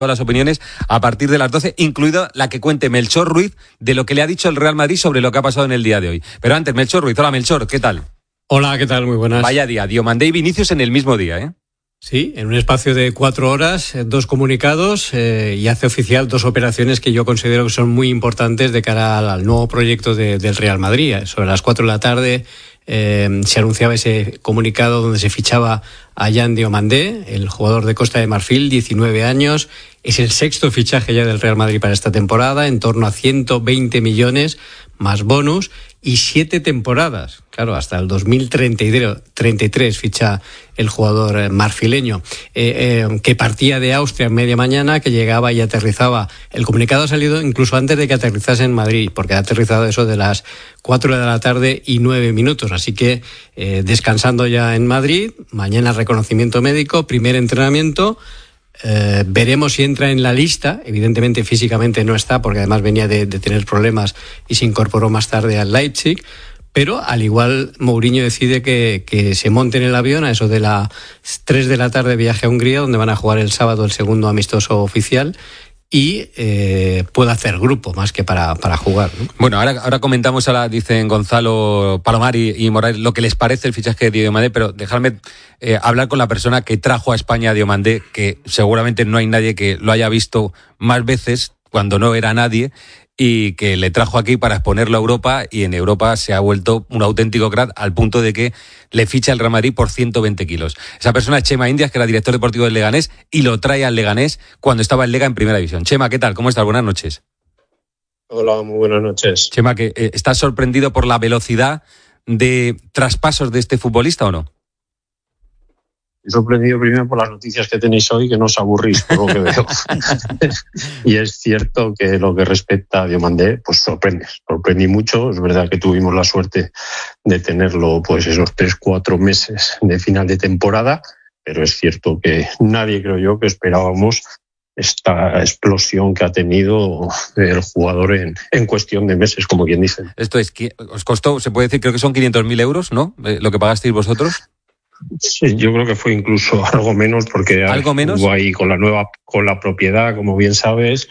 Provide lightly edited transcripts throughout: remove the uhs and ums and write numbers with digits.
las opiniones a partir de las 12, incluida la que cuente Melchor Ruiz de lo que le ha dicho el Real Madrid sobre lo que ha pasado en el día de hoy. Pero antes, Melchor Ruiz. Hola, Melchor, ¿qué tal? Hola, ¿qué tal? Muy buenas. Vaya día, Diomandé y Vinicius en el mismo día, ¿eh? Sí, en un espacio de 4 horas, 2 comunicados y hace oficial 2 operaciones que yo considero que son muy importantes de cara al nuevo proyecto del Real Madrid. Sobre las 4 de la tarde se anunciaba ese comunicado donde se fichaba a Yan Diomandé, el jugador de Costa de Marfil, 19 años. Es el 6º fichaje ya del Real Madrid para esta temporada, en torno a 120 millones más bonus y 7 temporadas. Claro, hasta el 2033 ficha el jugador marfileño, que partía de Austria en media mañana, que llegaba y aterrizaba. El comunicado ha salido incluso antes de que aterrizase en Madrid, porque ha aterrizado eso de las 4 de la tarde y 9 minutos. Así que descansando ya en Madrid, mañana reconocimiento médico, primer entrenamiento. Veremos si entra en la lista. Evidentemente físicamente no está, porque además venía de tener problemas y se incorporó más tarde al Leipzig. Pero al igual Mourinho decide que se monte en el avión a eso de las 3 de la tarde, viaje a Hungría, donde van a jugar el sábado el segundo amistoso oficial, y puede hacer grupo más que para jugar, ¿no? Bueno, ahora comentamos, dicen Gonzalo, Palomar y Morales, lo que les parece el fichaje de Diomandé, pero dejadme hablar con la persona que trajo a España a Diomandé, que seguramente no hay nadie que lo haya visto más veces cuando no era nadie, y que le trajo aquí para exponerlo a Europa, y en Europa se ha vuelto un auténtico crack al punto de que le ficha el Real Madrid por 120 kilos. Esa persona es Chema Indias, que era director deportivo del Leganés, y lo trae al Leganés cuando estaba el Lega en Primera División. Chema, ¿qué tal? ¿Cómo estás? Buenas noches. Hola, muy buenas noches. Chema, ¿estás sorprendido por la velocidad de traspasos de este futbolista o no? Estoy sorprendido primero por las noticias que tenéis hoy, que no os aburrís por lo que veo. Y es cierto que lo que respecta a Diomandé, pues sorprendí mucho. Es verdad que tuvimos la suerte de tenerlo pues esos 3-4 meses de final de temporada, pero es cierto que nadie, creo yo, que esperábamos esta explosión que ha tenido el jugador en cuestión de meses, como quien dice. Esto es, os costó, se puede decir, creo que son 500.000 euros, ¿no? Lo que pagasteis vosotros. Sí, yo creo que fue incluso algo menos, porque ¿Algo menos? Hubo ahí con la propiedad, como bien sabes.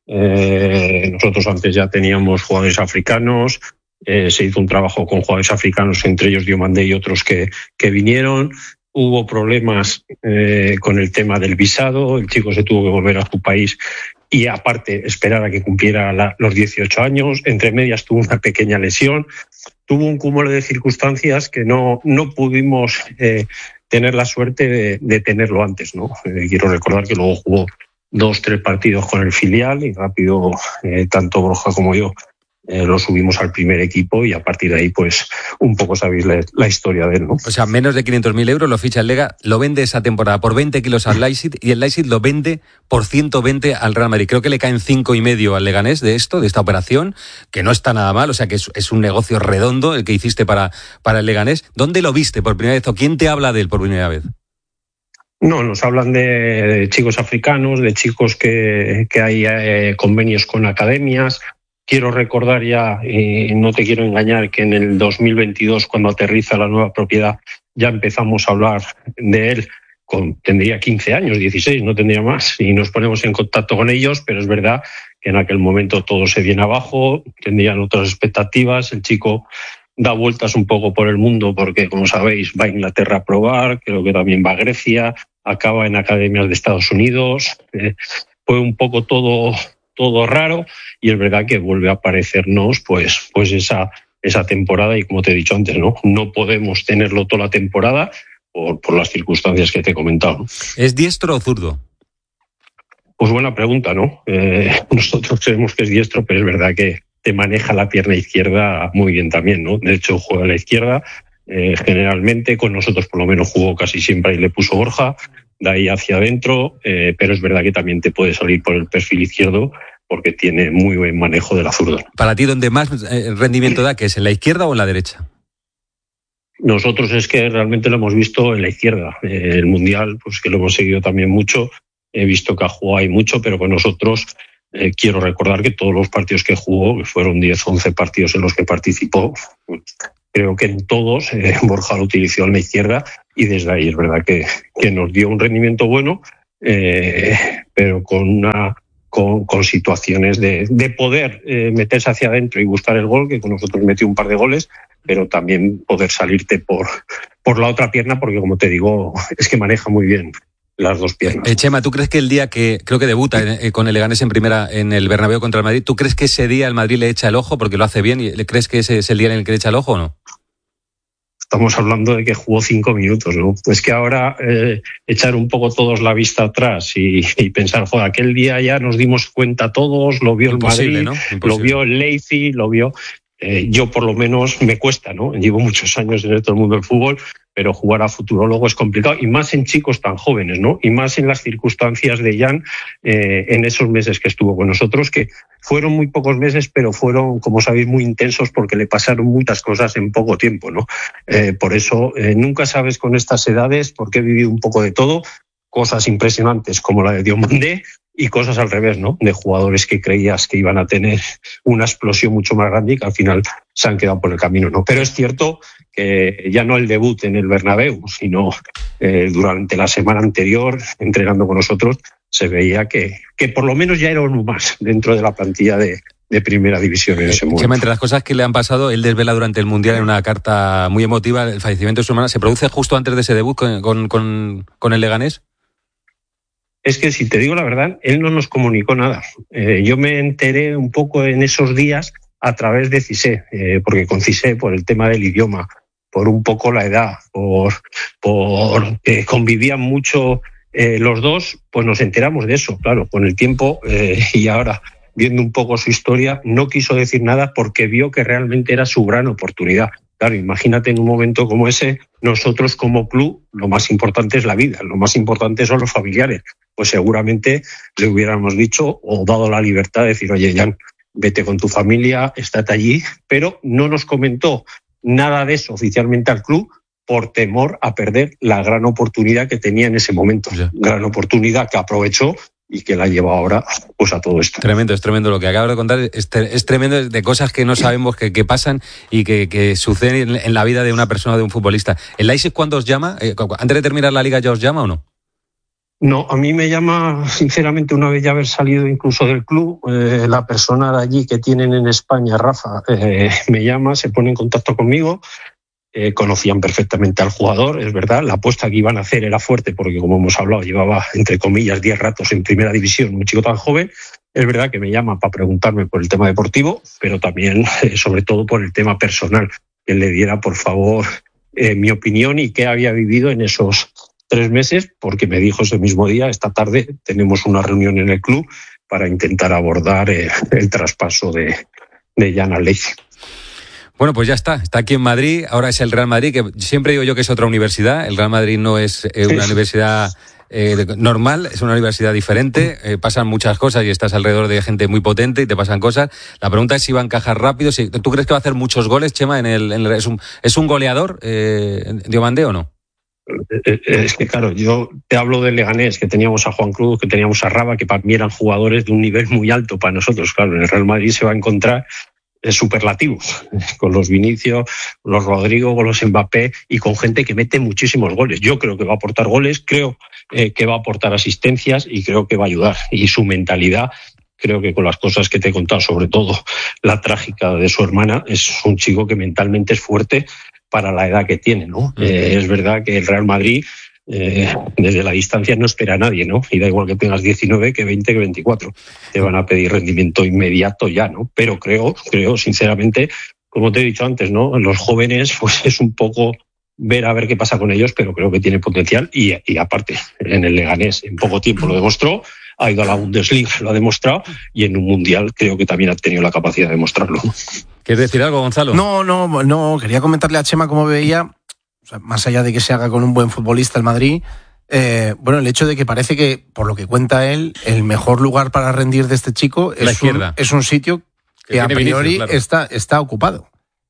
Nosotros antes ya teníamos jugadores africanos, se hizo un trabajo con jugadores africanos, entre ellos Diomandé y otros que vinieron. Hubo problemas con el tema del visado, el chico se tuvo que volver a su país y aparte esperar a que cumpliera los 18 años. Entre medias tuvo una pequeña lesión. Tuvo un cúmulo de circunstancias que no pudimos tener la suerte de tenerlo antes, ¿no? Quiero recordar que luego jugó 2-3 partidos con el filial y rápido, tanto Borja como yo, lo subimos al primer equipo, y a partir de ahí, pues, un poco sabéis la historia de él, ¿no? O sea, menos de 500.000 euros lo ficha el Lega, lo vende esa temporada por 20 kilos al Leipzig, y el Leipzig lo vende por 120 al Real Madrid. Creo que le caen 5,5 al Leganés de esta operación, que no está nada mal, o sea que es un negocio redondo el que hiciste para el Leganés. ¿Dónde lo viste por primera vez o quién te habla de él por primera vez? No, nos hablan de chicos africanos, de chicos que hay convenios con academias. Quiero recordar ya, y no te quiero engañar, que en el 2022, cuando aterriza la nueva propiedad, ya empezamos a hablar de él. Tendría 15 años, 16, no tendría más, y nos ponemos en contacto con ellos, pero es verdad que en aquel momento todo se viene abajo, tendrían otras expectativas. El chico da vueltas un poco por el mundo porque, como sabéis, va a Inglaterra a probar, creo que también va a Grecia, acaba en academias de Estados Unidos. Fue un poco todo raro, y es verdad que vuelve a aparecernos pues esa temporada, y como te he dicho antes, no podemos tenerlo toda la temporada por las circunstancias que te he comentado. ¿Es diestro o zurdo? Pues buena pregunta, ¿no? Nosotros creemos que es diestro, pero es verdad que te maneja la pierna izquierda muy bien también, ¿no? De hecho, juega a la izquierda, generalmente, con nosotros por lo menos jugó casi siempre y le puso Borja, de ahí hacia adentro, pero es verdad que también te puede salir por el perfil izquierdo, porque tiene muy buen manejo de la zurda. Para ti, ¿dónde más rendimiento da? ¿Que es en la izquierda o en la derecha? Nosotros es que realmente lo hemos visto en la izquierda. El Mundial, pues que lo hemos seguido también mucho, he visto que ha jugado ahí mucho, pero con nosotros quiero recordar que todos los partidos que jugó, que fueron 10-11 partidos en los que participó, creo que en todos Borja lo utilizó en la izquierda, y desde ahí es verdad que nos dio un rendimiento bueno. pero con situaciones de poder meterse hacia adentro y buscar el gol, que con nosotros metió un par de goles, pero también poder salirte por la otra pierna, porque como te digo, es que maneja muy bien las dos piernas. Chema, ¿tú crees que el día que creo que debuta con el Leganés en primera en el Bernabéu contra el Madrid, ¿tú crees que ese día el Madrid le echa el ojo porque lo hace bien? ¿Y crees que ese es el día en el que le echa el ojo o no? Estamos hablando de que jugó 5 minutos, ¿no? Pues que ahora echar un poco todos la vista atrás y pensar, joder, aquel día ya nos dimos cuenta todos, lo vio Imposible, el Madrid, ¿no? lo vio el Leipzig, lo vio... yo por lo menos me cuesta, ¿no? Llevo muchos años en el mundo del fútbol, pero jugar a futurólogo es complicado, y más en chicos tan jóvenes, ¿no? Y más en las circunstancias de Jan en esos meses que estuvo con nosotros, que fueron muy pocos meses, pero fueron, como sabéis, muy intensos porque le pasaron muchas cosas en poco tiempo, ¿no? Por eso nunca sabes con estas edades, porque he vivido un poco de todo, cosas impresionantes como la de Diomandé, y cosas al revés, ¿no? De jugadores que creías que iban a tener una explosión mucho más grande y que al final se han quedado por el camino, ¿no? Pero es cierto que ya no el debut en el Bernabéu, sino durante la semana anterior, entrenando con nosotros, se veía que por lo menos ya era uno más dentro de la plantilla de primera división en ese momento. Chema, entre las cosas que le han pasado, él desvela durante el Mundial en una carta muy emotiva el fallecimiento de su hermana. ¿Se produce justo antes de ese debut con el Leganés? Es que, si te digo la verdad, él no nos comunicó nada. Yo me enteré un poco en esos días a través de Cissé, porque con Cissé, por el tema del idioma, por un poco la edad, por que convivían mucho los dos, pues nos enteramos de eso. Claro, con el tiempo y ahora viendo un poco su historia, no quiso decir nada porque vio que realmente era su gran oportunidad. Claro, imagínate en un momento como ese, nosotros como club, lo más importante es la vida, lo más importante son los familiares. Pues seguramente le hubiéramos dicho o dado la libertad de decir, oye, Jan, vete con tu familia, estate allí, pero no nos comentó nada de eso oficialmente al club por temor a perder la gran oportunidad que tenía en ese momento. Yeah. Gran oportunidad que aprovechó y que la lleva ahora pues a todo esto. Tremendo, es tremendo lo que acabo de contar, es tremendo, de cosas que no sabemos que pasan y que suceden en la vida de una persona, de un futbolista. ¿El Leipzig cuándo os llama? ¿Antes de terminar la liga ya os llama o no? No, a mí me llama, sinceramente, una vez ya haber salido incluso del club, la persona de allí que tienen en España, Rafa, me llama, se pone en contacto conmigo. Conocían perfectamente al jugador, es verdad, la apuesta que iban a hacer era fuerte porque, como hemos hablado, llevaba, entre comillas, 10 ratos en primera división, un chico tan joven. Es verdad que me llama para preguntarme por el tema deportivo, pero también, sobre todo, por el tema personal, que le diera, por favor, mi opinión y qué había vivido en esos 3 meses, porque me dijo ese mismo día, esta tarde tenemos una reunión en el club para intentar abordar el traspaso de Jan al Leipzig. Bueno, pues ya está aquí en Madrid, ahora es el Real Madrid, que siempre digo yo que es otra universidad, el Real Madrid no es una universidad normal, es una universidad diferente, pasan muchas cosas y estás alrededor de gente muy potente y te pasan cosas. La pregunta es si va a encajar rápido, ¿tú crees que va a hacer muchos goles, Chema? ¿Es un goleador, Diomandé, o no? Es que claro, yo te hablo del Leganés, que teníamos a Juan Cruz, que teníamos a Raba, que para mí eran jugadores de un nivel muy alto para nosotros. Claro, en el Real Madrid se va a encontrar superlativos, con los Vinicius, con los Rodrigo, con los Mbappé y con gente que mete muchísimos goles. Yo creo que va a aportar goles, creo que va a aportar asistencias y creo que va a ayudar. Y su mentalidad, creo que con las cosas que te he contado, sobre todo la trágica de su hermana, es un chico que mentalmente es fuerte para la edad que tiene, ¿no? Es verdad que el Real Madrid desde la distancia no espera a nadie, ¿no? Y da igual que tengas 19, que 20, que 24. Te van a pedir rendimiento inmediato ya, ¿no? Pero creo sinceramente, como te he dicho antes, ¿no? Los jóvenes, pues es un poco ver a ver qué pasa con ellos, pero creo que tiene potencial y aparte, en el Leganés en poco tiempo lo demostró, ha ido a la Bundesliga, lo ha demostrado, y en un Mundial creo que también ha tenido la capacidad de demostrarlo. ¿Quieres decir algo, Gonzalo? No, quería comentarle a Chema cómo veía, o sea, más allá de que se haga con un buen futbolista el Madrid, el hecho de que parece que, por lo que cuenta él, el mejor lugar para rendir de este chico es un sitio que a priori Vinicius, claro, está ocupado.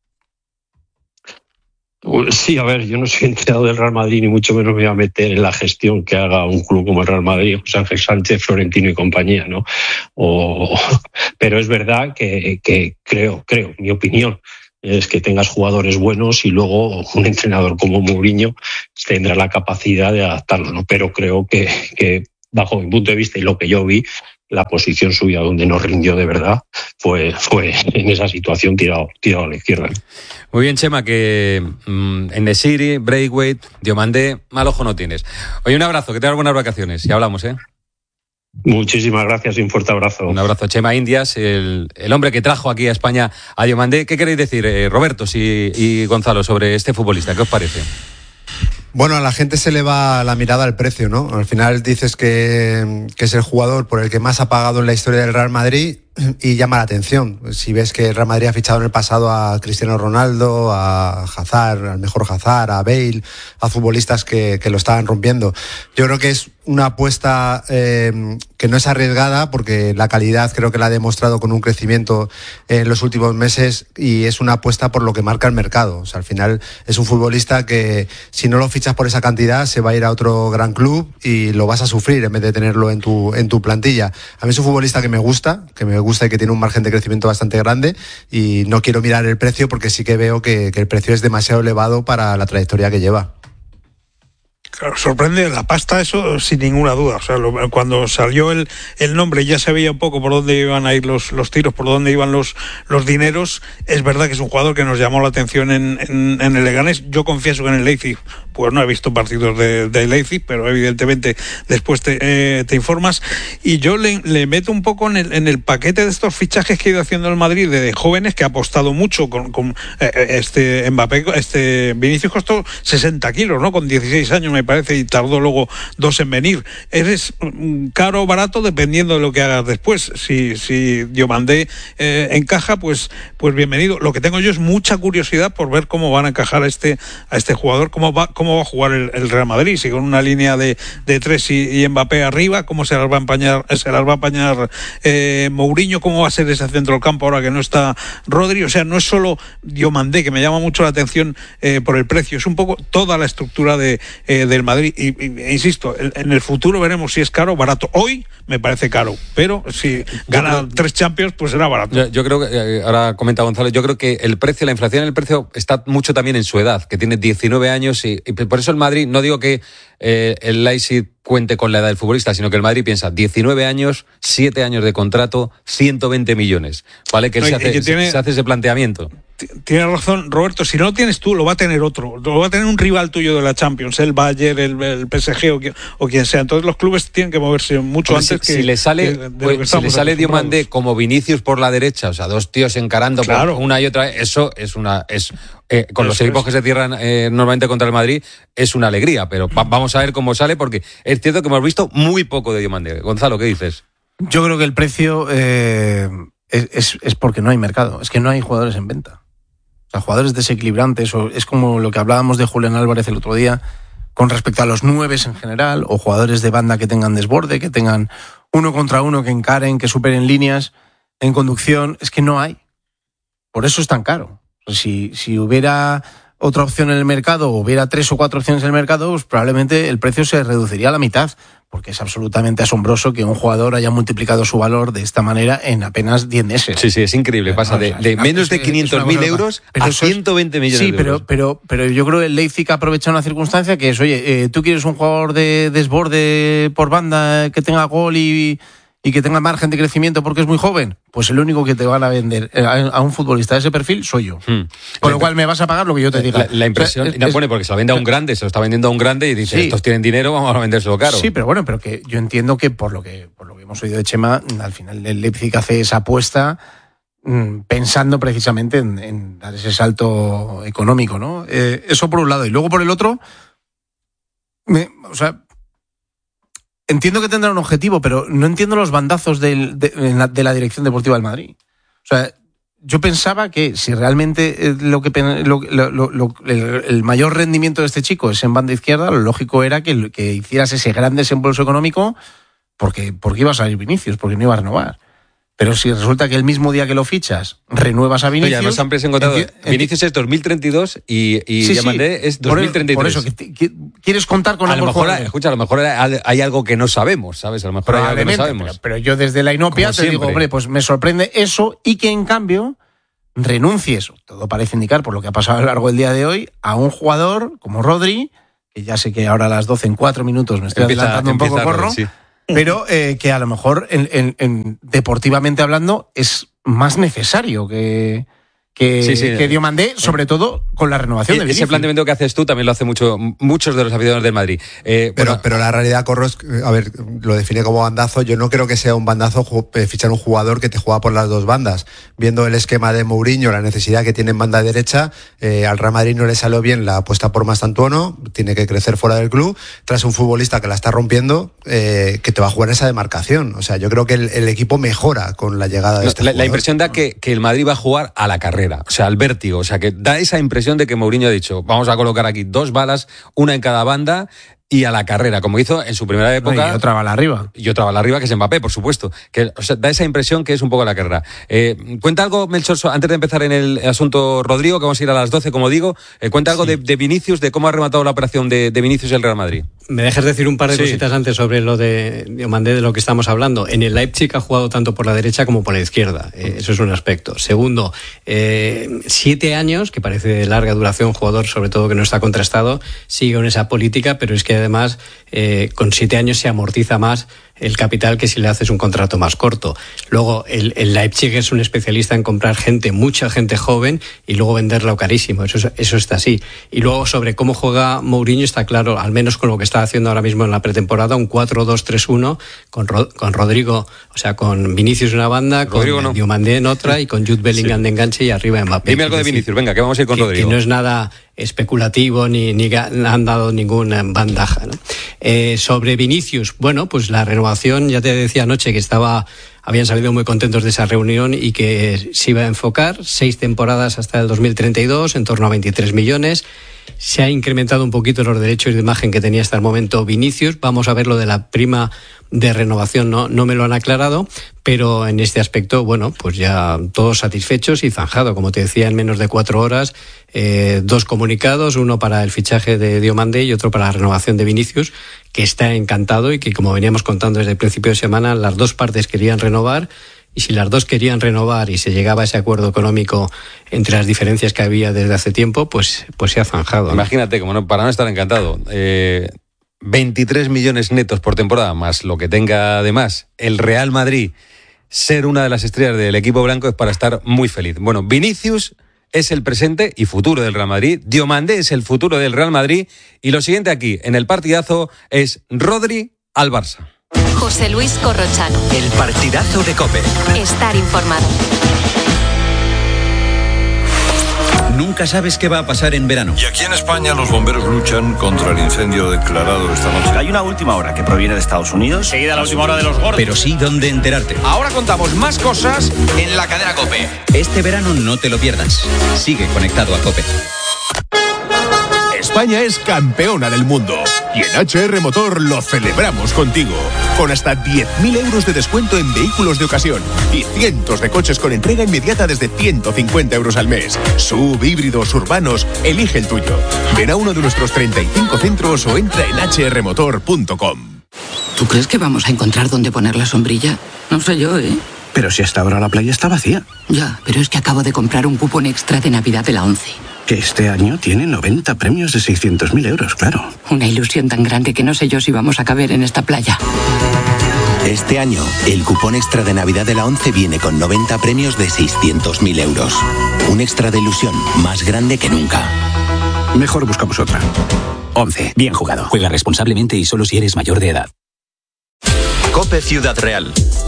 Sí, a ver, yo no soy entrenador del Real Madrid, ni mucho menos me voy a meter en la gestión que haga un club como el Real Madrid, José Ángel Sánchez, Florentino y compañía, ¿no? Pero es verdad que creo, mi opinión, es que tengas jugadores buenos y luego un entrenador como Mourinho tendrá la capacidad de adaptarlo, ¿no? Pero creo que bajo mi punto de vista y lo que yo vi, la posición suya donde no rindió de verdad fue en esa situación tirado a la izquierda. Muy bien, Chema, que en Nesiri, Braithwaite, Diomandé, mal ojo no tienes. Oye, un abrazo, que tengas buenas vacaciones y hablamos, ¿eh? Muchísimas gracias y un fuerte abrazo. Un abrazo, Chema Indias, el hombre que trajo aquí a España a Diomandé. ¿Qué queréis decir, Roberto y Gonzalo, sobre este futbolista? ¿Qué os parece? Bueno, a la gente se le va la mirada al precio, ¿no? Al final dices que es el jugador por el que más ha pagado en la historia del Real Madrid y llama la atención. Si ves que el Real Madrid ha fichado en el pasado a Cristiano Ronaldo, a Hazard, al mejor Hazard, a Bale, a futbolistas que lo estaban rompiendo. Yo creo que es una apuesta que no es arriesgada porque la calidad creo que la ha demostrado con un crecimiento en los últimos meses y es una apuesta por lo que marca el mercado. O sea, al final es un futbolista que si no lo fichas por esa cantidad se va a ir a otro gran club y lo vas a sufrir en vez de tenerlo en tu plantilla. A mí es un futbolista que me gusta y que tiene un margen de crecimiento bastante grande y no quiero mirar el precio porque sí que veo que el precio es demasiado elevado para la trayectoria que lleva. Claro, sorprende la pasta, eso sin ninguna duda. O sea, cuando salió el nombre ya se veía un poco por dónde iban a ir los tiros, por dónde iban los dineros. Es verdad que es un jugador que nos llamó la atención en el Leganés. Yo confieso que en el Leipzig pues no he visto partidos de Leipzig, pero evidentemente después te informas. Y yo le meto un poco en el paquete de estos fichajes que ha ido haciendo el Madrid de jóvenes, que ha apostado mucho con Mbappé. Vinicius costó 60 kilos, ¿no? Con 16 años me parece, y tardó luego 2 en venir. Eres caro o barato dependiendo de lo que hagas después. Si Diomandé encaja, pues bienvenido. Lo que tengo yo es mucha curiosidad por ver cómo van a encajar a este jugador, cómo va a jugar el Real Madrid, si con una línea de 3 y Mbappé arriba, cómo se las va a apañar Mourinho, cómo va a ser ese centro del campo ahora que no está Rodri. O sea, no es solo Diomandé, que me llama mucho la atención por el precio, es un poco toda la estructura del Madrid. E insisto, en el futuro veremos si es caro o barato. Hoy me parece caro, pero si gana 3 Champions, pues será barato. Yo creo que, ahora comenta Gonzalo, yo creo que el precio, la inflación en el precio está mucho también en su edad, que tiene 19 años y por eso el Madrid, no digo que el Leipzig cuente con la edad del futbolista, sino que el Madrid piensa 19 años, 7 años de contrato, 120 millones, ¿vale? Que él se hace ese planteamiento. Tienes razón, Roberto, si no lo tienes tú, lo va a tener otro, lo va a tener un rival tuyo de la Champions, el Bayern, el PSG o quien sea. Entonces los clubes tienen que moverse mucho antes que... Si le sale Diomandé como Vinicius por la derecha, o sea, 2 tíos encarando por una y otra, eso con los equipos que se cierran normalmente contra el Madrid, es una alegría, pero vamos a ver cómo sale, porque es cierto que hemos visto muy poco de Diomandé. Gonzalo, ¿qué dices? Yo creo que el precio es porque no hay mercado, es que no hay jugadores en venta. O sea, jugadores desequilibrantes, o es como lo que hablábamos de Julián Álvarez el otro día, con respecto a los 9 en general, o jugadores de banda que tengan desborde, que tengan 1 contra 1, que encaren, que superen líneas en conducción, es que no hay. Por eso es tan caro. Si hubiera otra opción en el mercado, o hubiera 3 o 4 opciones en el mercado, pues probablemente el precio se reduciría a la mitad, porque es absolutamente asombroso que un jugador haya multiplicado su valor de esta manera en apenas 10 meses. Sí, es increíble. Pasa de menos de 500.000 euros a 120 millones de euros. Sí, pero yo creo que el Leipzig ha aprovechado una circunstancia que es, oye, tú quieres un jugador de desborde por banda que tenga gol y que tenga margen de crecimiento porque es muy joven, pues el único que te van a vender a un futbolista de ese perfil soy yo. Con lo cual me vas a pagar lo que yo te diga. La impresión, porque se lo vende a un grande, se lo está vendiendo a un grande y dice, estos tienen dinero, vamos a vendérselo caro. Sí, pero bueno, pero que yo entiendo que por lo que hemos oído de Chema, al final el Leipzig hace esa apuesta pensando precisamente en dar ese salto económico, ¿no? Eso por un lado. Y luego por el otro, entiendo que tendrá un objetivo, pero no entiendo los bandazos de la dirección deportiva del Madrid. O sea, yo pensaba que si realmente el mayor rendimiento de este chico es en banda izquierda, lo lógico era que hicieras ese gran desembolso económico porque iba a salir Vinicius, porque no iba a renovar. Pero si resulta que el mismo día que lo fichas renuevas a Vinicius... Oye, además han encontrado Vinicius es 2032 y Diomandé es 2033. Por eso, ¿quieres contar con algo mejor? Escucha, a lo mejor hay algo que no sabemos, ¿sabes? A lo mejor hay algo que no sabemos. Pero yo desde la inopia te digo, hombre, pues me sorprende eso y que en cambio renuncies, todo parece indicar por lo que ha pasado a lo largo del día de hoy, a un jugador como Rodri, que ya sé que ahora a las 12 en 4 minutos me estoy adelantando un poco, corro, sí. pero que a lo mejor en deportivamente hablando es más necesario que Diomandé, sobre todo con la renovación de Vinicius. Ese planteamiento que haces tú también lo hacen muchos de los aficionados del Madrid. Pero la realidad, Corros, a ver, lo define como bandazo. Yo no creo que sea un bandazo fichar un jugador que te juega por las dos bandas. Viendo el esquema de Mourinho, la necesidad que tiene en banda derecha, al Real Madrid no le salió bien la apuesta por Mastantuono, tiene que crecer fuera del club, tras un futbolista que la está rompiendo, que te va a jugar esa demarcación. O sea, yo creo que el equipo mejora con la llegada de este jugador. La impresión da que el Madrid va a jugar a la carrera. O sea, al vértigo. O sea, que da esa impresión de que Mourinho ha dicho, vamos a colocar aquí 2 balas, una en cada banda y a la carrera, como hizo en su primera época. Y otra bala arriba. Y otra bala arriba, que es Mbappé, por supuesto. O sea, da esa impresión que es un poco a la carrera. Cuenta algo, Melchor, antes de empezar en el asunto Rodrigo, que vamos a ir a las 12, como digo. Cuenta algo de Vinicius, de cómo ha rematado la operación de Vinicius y el Real Madrid. ¿Me dejas decir un par de cositas antes sobre lo de Diomandé, de lo que estamos hablando? En el Leipzig ha jugado tanto por la derecha como por la izquierda. Eso es un aspecto. Segundo, 7 años, que parece de larga duración, jugador sobre todo que no está contrastado, sigue con esa política, pero es que además con 7 años se amortiza más el capital que si le haces un contrato más corto. Luego, el Leipzig es un especialista en comprar mucha gente joven y luego venderla carísimo. Eso está así. Y luego, sobre cómo juega Mourinho, está claro, al menos con lo que está haciendo ahora mismo en la pretemporada, un 4-2-3-1 con Rodrigo, o sea, con Vinicius en una banda, Rodrigo con Diomandé en otra y con Jude Bellingham de enganche y arriba Mbappé. Dime algo de Vinicius, venga, que vamos a ir con Rodrigo. Que no es nada especulativo ni han dado ninguna bandaja, ¿no? Sobre Vinicius, bueno, pues la renovación, ya te decía anoche que habían salido muy contentos de esa reunión y que se iba a enfocar 6 temporadas hasta el 2032, en torno a 23 millones. Se ha incrementado un poquito los derechos de imagen que tenía hasta el momento Vinicius. Vamos a ver lo de la prima de renovación, no me lo han aclarado, pero en este aspecto, bueno, pues ya todos satisfechos y zanjado, como te decía, en menos de 4 horas, 2 comunicados, uno para el fichaje de Diomandé y otro para la renovación de Vinicius, que está encantado y que, como veníamos contando desde el principio de semana, las 2 partes querían renovar. Y si las 2 querían renovar y se llegaba a ese acuerdo económico entre las diferencias que había desde hace tiempo, pues se ha zanjado, ¿no? Imagínate, para no estar encantado, 23 millones netos por temporada, más lo que tenga de más el Real Madrid, ser una de las estrellas del equipo blanco es para estar muy feliz. Bueno, Vinicius es el presente y futuro del Real Madrid, Diomandé es el futuro del Real Madrid, y lo siguiente aquí, en el partidazo, es Rodri al Barça. José Luis Corrochano. El partidazo de COPE. Estar informado. Nunca sabes qué va a pasar en verano. Y aquí en España los bomberos luchan contra el incendio declarado esta noche. Hay una última hora que proviene de Estados Unidos. Seguida la última hora de los gordos. Pero sí dónde enterarte. Ahora contamos más cosas en la cadena COPE. Este verano no te lo pierdas. Sigue conectado a COPE. España es campeona del mundo y en HR Motor lo celebramos contigo, con hasta 10.000 euros de descuento en vehículos de ocasión y cientos de coches con entrega inmediata desde 150 euros al mes. SUV, híbridos, urbanos, elige el tuyo. Ven a uno de nuestros 35 centros o entra en hrmotor.com. ¿Tú crees que vamos a encontrar dónde poner la sombrilla? No sé yo, ¿eh? Pero si hasta ahora la playa está vacía. Ya, pero es que acabo de comprar un cupón extra de Navidad de la ONCE. Que este año tiene 90 premios de 600.000 euros, claro. Una ilusión tan grande que no sé yo si vamos a caber en esta playa. Este año, el cupón extra de Navidad de la ONCE viene con 90 premios de 600.000 euros. Un extra de ilusión más grande que nunca. Mejor buscamos otra. ONCE, bien jugado. Juega responsablemente y solo si eres mayor de edad. COPE Ciudad Real.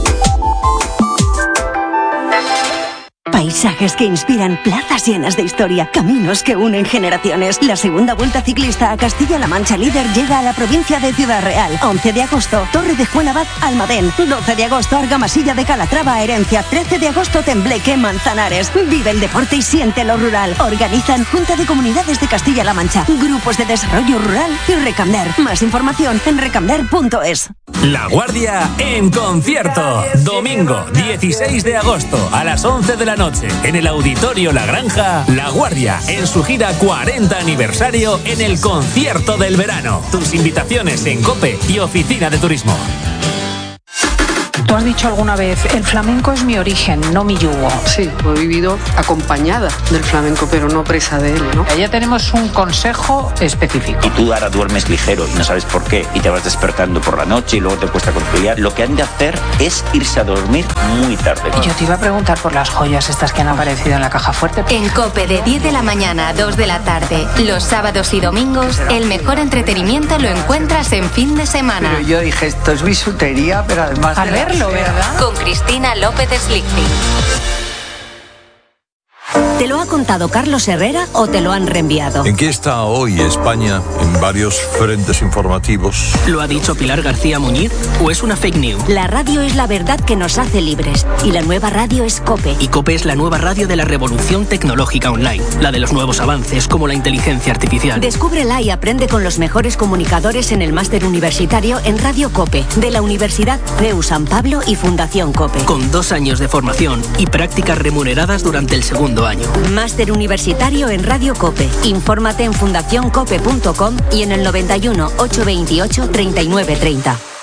Paisajes que inspiran, plazas llenas de historia, caminos que unen generaciones. La segunda Vuelta Ciclista a Castilla-La Mancha Líder llega a la provincia de Ciudad Real. 11 de agosto, Torre de Fuenabad, Almadén. 12 de agosto, Argamasilla de Calatrava, Herencia. 13 de agosto, Tembleque, Manzanares. Vive el deporte y siente lo rural. Organizan Junta de Comunidades de Castilla-La Mancha, Grupos de Desarrollo Rural y Recamder. Más información en recamder.es. La Guardia en concierto. Domingo 16 de agosto a las 11 de la noche en el Auditorio La Granja. La Guardia en su gira 40 aniversario en el concierto del verano. Tus invitaciones en COPE y Oficina de Turismo. Tú has dicho alguna vez, el flamenco es mi origen, no mi yugo. Sí, he vivido acompañada del flamenco, pero no presa de él, ¿no? Ya tenemos un consejo específico. Y tú ahora duermes ligero y no sabes por qué, y te vas despertando por la noche y luego te cuesta conciliar. Lo que han de hacer es irse a dormir muy tarde. Y yo te iba a preguntar por las joyas estas que han aparecido en la caja fuerte. En COPE de 10 de la mañana a 2 de la tarde, los sábados y domingos, el mejor entretenimiento lo encuentras en fin de semana. Pero yo dije, esto es bisutería, pero además... Al verlo, ¿verdad? Con Cristina López Slichting. ¿Te lo ha contado Carlos Herrera o te lo han reenviado? ¿En qué está hoy España en varios frentes informativos? ¿Lo ha dicho Pilar García Muñiz o es una fake news? La radio es la verdad que nos hace libres y la nueva radio es COPE. Y COPE es la nueva radio de la revolución tecnológica online, la de los nuevos avances como la inteligencia artificial. Descúbrela y aprende con los mejores comunicadores en el máster universitario en Radio COPE, de la Universidad CEU San Pablo y Fundación COPE. Con 2 años de formación y prácticas remuneradas durante el segundo año. Máster universitario en Radio COPE. Infórmate en fundacioncope.com y en el 91 828 3930.